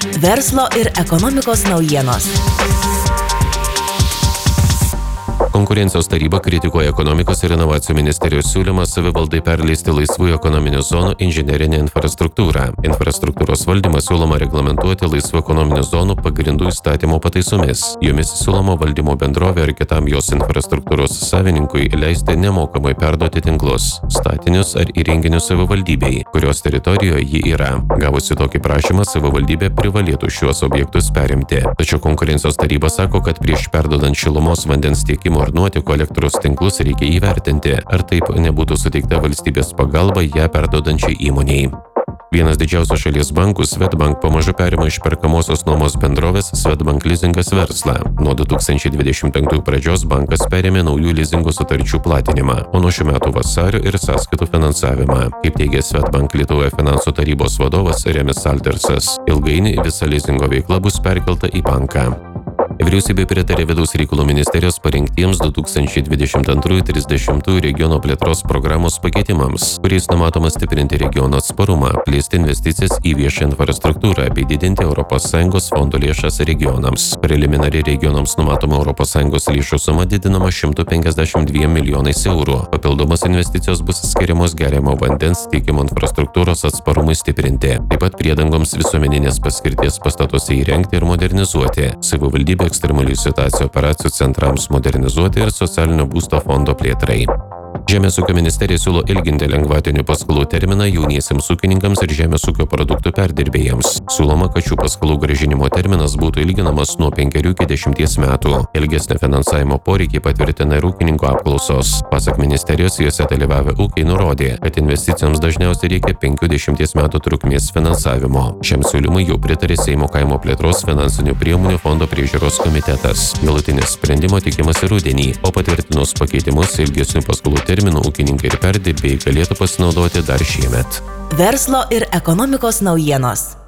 Verslo ir ekonomikos naujienos. Konkurencijos taryba kritikuoja ekonomikos ir inovacijų ministerijos siūlymą savivaldai perleisti laisvųjų ekonominių zonų inžinerinę infrastruktūrą. Infrastruktūros valdymą siūloma reglamentuoti laisvų ekonominių zonų pagrindų įstatymo pataisomis. Jomis siūloma valdymo bendrovė ar kitam jos infrastruktūros savininkui leisti nemokamai perduoti tinklus, statinius ar įrenginius savivaldybei, kurios teritorijoje ji yra. Gavusi tokį prašymą, savivaldybė privalėtų šiuos objektus perimti. Tačiau konkurencijos taryba sako, kad prieš perdodant šilumos, vandens tiekimo ar nuotekų elektros tinklus reikia įvertinti, ar taip nebūtų suteikta valstybės pagalba ją perduodančiai įmonei. Vienas didžiausių šalies bankų, Swedbank, pamažu perima iš perkamosios nuomos bendrovės Swedbank Lizingas verslą. Nuo 2025 pradžios bankas perėmė naujų lizingo sutarčių platinimą, o nuo šių metų vasario ir sąskaitų finansavimą. Kaip teigia Swedbank Lietuvoje finansų tarybos vadovas Remis Saltersas, ilgainiui visa lizingo veikla bus perkelta į banką. Vyriausybė pritarė Vidaus reikalų ministerijos parengtiems 2022-30 regiono plėtros programos pakeitimams, kuriais numatoma stiprinti regiono atsparumą, plėsti investicijas į viešą infrastruktūrą bei didinti ES fondo lėšas regionams. Preliminari regionams numatoma ES lėšų suma didinama 152 milijonais eurų. Papildomos investicijos bus skiriamos geriamo vandens tiekimo infrastruktūros atsparumui stiprinti, taip pat priedangoms visuomeninės paskirties pastatuose įrengti ir modernizuoti. Savivaldybė ekstremalių situacijų operacijų centrams modernizuoti ir socialinio būsto fondo plėtrai. Žemės ūkio ministerija siūlo ilginti lengvatinių paskolų terminą jauniesiems ūkininkams ir žemės ūkio produktų perdirbėjams. Siūloma, kad šių paskolų grąžinimo terminas būtų ilginamas nuo 5 iki 10 metų. Ilgesnio finansavimo poreikį patvirtina ir ūkininko apklausos. Pasak ministerijos, jose dalyvavę ūkiai nurodė, kad investicijoms dažniausiai reikia 5-10 metų trukmės finansavimo. Šiam siūlymui jau pritarė Seimo kaimo plėtros finansinių priemonių fondo priežiūros komitetas. Galutinis sprendimo tikimasi rudenį, o patvirtinus pakeitimus ilgesnių paskolų terminų ūkininkai ir perdirbėjai galėtų pasinaudoti dar šiemet. Verslo ir ekonomikos naujienos.